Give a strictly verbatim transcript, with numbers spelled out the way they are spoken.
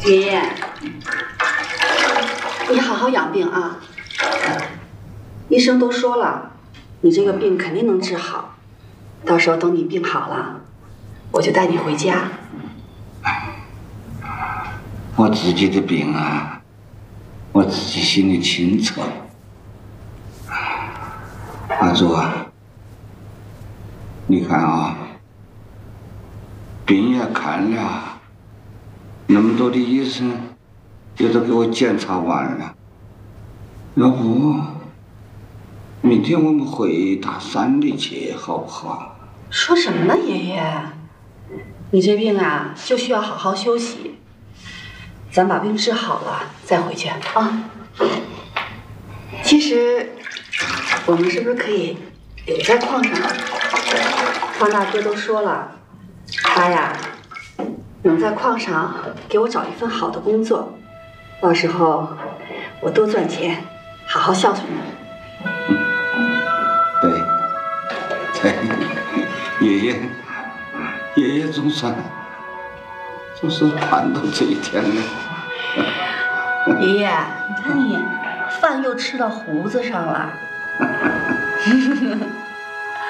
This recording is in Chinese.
爷爷，你好好养病啊！医生都说了，你这个病肯定能治好。到时候等你病好了，我就带你回家。 我自己的病啊，我自己心里清楚。阿祖啊，你看啊，病也看了，那么多的医生也都给我检查完了，要不明天我们回大山里去好不好？ 说什么呢，爷爷？你这病啊，就需要好好休息。咱把病治好了再回去啊。其实，我们是不是可以留在矿上？方大哥都说了，他呀能在矿上给我找一份好的工作，到时候我多赚钱，好好孝顺你。 对，对，爷爷，爷爷总算总算盼到这一天了。 爷爷，你看你饭又吃到胡子上了。